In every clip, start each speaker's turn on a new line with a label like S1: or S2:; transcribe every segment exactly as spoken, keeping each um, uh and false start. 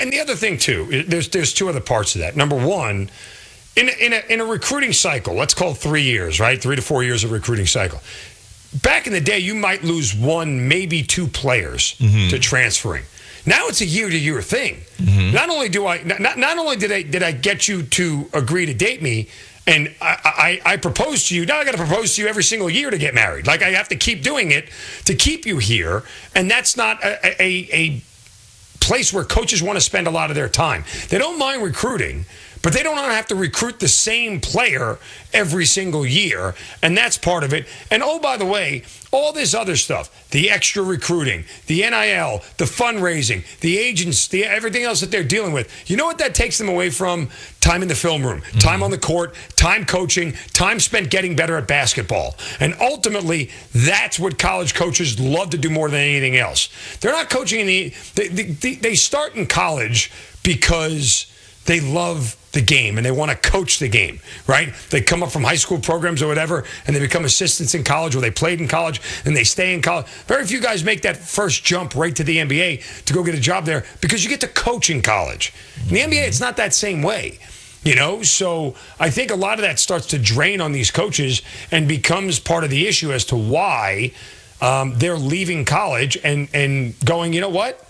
S1: and the other thing too, there's there's two other parts of that. Number one, in a, in a in a recruiting cycle, let's call it three years, right? Three to four years of recruiting cycle. Back in the day, you might lose one, maybe two players mm-hmm. to transferring. Now it's a year-to-year thing. Mm-hmm. Not only do I, not, not only did I did I get you to agree to date me, and I, I, I proposed to you. Now I got to propose to you every single year to get married. Like I have to keep doing it to keep you here, and that's not a, a, a place where coaches want to spend a lot of their time. They don't mind recruiting, but they don't want to have to recruit the same player every single year, and that's part of it. And oh, by the way, all this other stuff, the extra recruiting, the N I L, the fundraising, the agents, the everything else that they're dealing with, you know what that takes them away from? Time in the film room, mm-hmm. time on the court, time coaching, time spent getting better at basketball. And ultimately, that's what college coaches love to do more than anything else. They're not coaching in the, they, they, they start in college because they love the game and they want to coach the game, right? They come up from high school programs or whatever, and they become assistants in college, or they played in college and they stay in college. Very few guys make that first jump right to the N B A to go get a job there because you get to coach in college. In the N B A, it's not that same way. You know, so I think a lot of that starts to drain on these coaches and becomes part of the issue as to why um, they're leaving college and, and going, you know what?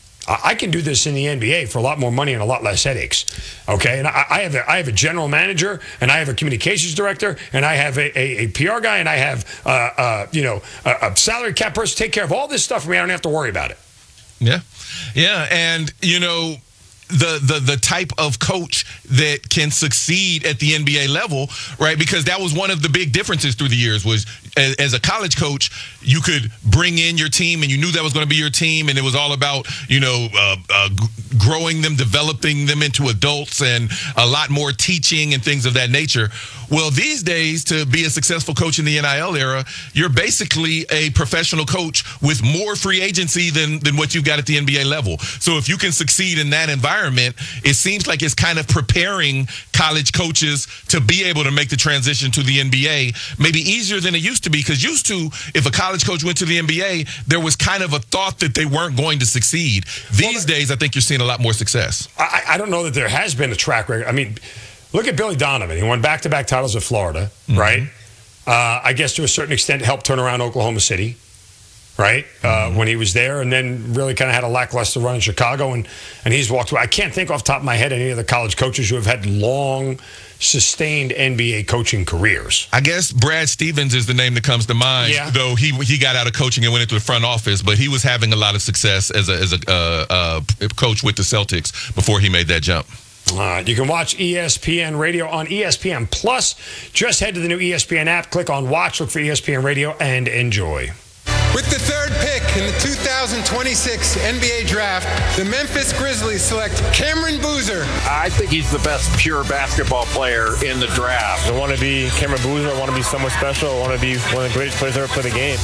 S1: I can do this in the N B A for a lot more money and a lot less headaches, okay? And I, I have a, I have a general manager, and I have a communications director, and I have a, a, a P R guy, and I have, uh, uh, you know, a, a salary cap person take care of all this stuff for me. I don't have to worry about it.
S2: Yeah, yeah, and, you know, the the the type of coach that can succeed at the N B A level, right? Because that was one of the big differences through the years was as, as a college coach, you could bring in your team and you knew that was going to be your team, and it was all about, you know, uh, uh, growing them, developing them into adults, and a lot more teaching and things of that nature. Well, these days, to be a successful coach in the N I L era, you're basically a professional coach with more free agency than, than what you've got at the N B A level. So if you can succeed in that environment, it seems like it's kind of preparing college coaches to be able to make the transition to the N B A maybe easier than it used to be, because used to, if a college coach went to the N B A, there was kind of a thought that they weren't going to succeed. These well, days, I think you're seeing a lot more success.
S1: I, I don't know that there has been a track record. I mean, look at Billy Donovan. He won back-to-back titles at Florida, mm-hmm. right? Uh, I guess to a certain extent helped turn around Oklahoma City, right, uh, mm-hmm. when he was there, and then really kind of had a lackluster run in Chicago, and, and he's walked away. I can't think off the top of my head any of the college coaches who have had long, sustained N B A coaching careers.
S2: I guess Brad Stevens is the name that comes to mind, yeah. though he he got out of coaching and went into the front office, but he was having a lot of success as a, as a uh, uh, coach with the Celtics before he made that jump.
S1: Uh, you can watch E S P N Radio on E S P N Plus. Just head to the new E S P N app, click on Watch, look for E S P N Radio, and enjoy.
S3: With the third pick in the two thousand twenty-six N B A Draft, the Memphis Grizzlies select Cameron Boozer.
S4: I think he's the best pure basketball player in the draft.
S5: I want to be Cameron Boozer. I want to be someone special. I want to be one of the greatest players ever play the game.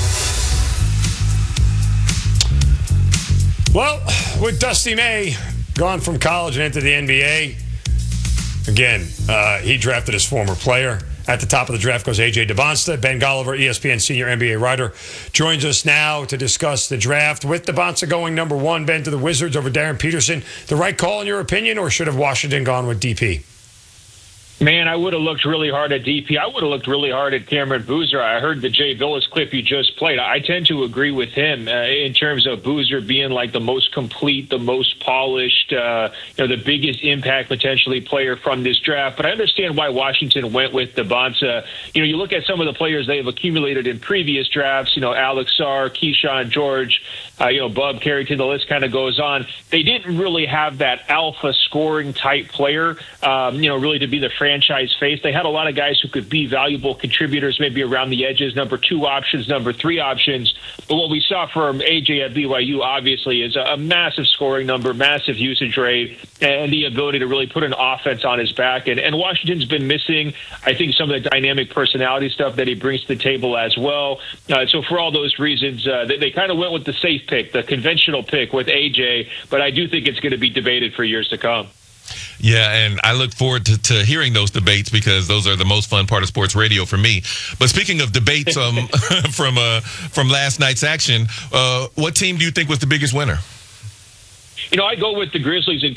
S1: Well, with Dusty May gone from college and into the N B A, again, uh, he drafted his former player. At the top of the draft goes A J DeBonsta. Ben Golliver, E S P N senior N B A writer, joins us now to discuss the draft. With DeBonsta going number one, Ben, to the Wizards over Darren Peterson. The right call in your opinion, or should have Washington gone with D P?
S6: Man, I would have looked really hard at D P. I would have looked really hard at Cameron Boozer. I heard the Jay Billis clip you just played. I tend to agree with him uh, in terms of Boozer being like the most complete, the most polished, uh, you know, the biggest impact potentially player from this draft. But I understand why Washington went with DeBonsta. You know, you look at some of the players they have accumulated in previous drafts, you know, Alex Sarr, Keyshawn George, uh, you know, Bub Carrington, the list kind of goes on. They didn't really have that alpha scoring type player, um, you know, really to be the franchise face. They had a lot of guys who could be valuable contributors, maybe around the edges, number two options, number three options. But what we saw from A J at B Y U, obviously, is a, a massive scoring number, massive usage rate, and the ability to really put an offense on his back. And, and Washington's been missing, I think, some of the dynamic personality stuff that he brings to the table as well. Uh, so for all those reasons, uh, they, they kind of went with the safe pick, the conventional pick with A J. But I do think it's going to be debated for years to come.
S2: Yeah, and I look forward to, to hearing those debates, because those are the most fun part of sports radio for me. But speaking of debates um, from uh, from last night's action, uh, what team do you think was the biggest winner?
S6: You know, I go with the Grizzlies in